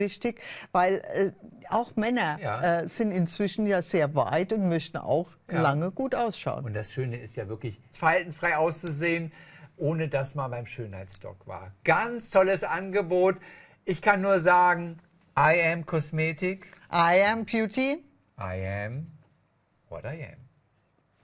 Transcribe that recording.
wichtig, weil auch Männer sind inzwischen ja sehr weit und möchten auch lange gut ausschauen. Und das Schöne ist ja wirklich, faltenfrei auszusehen, ohne dass man beim Schönheitsdoc war. Ganz tolles Angebot. Ich kann nur sagen, I am Kosmetik. I am Beauty. I am what I am.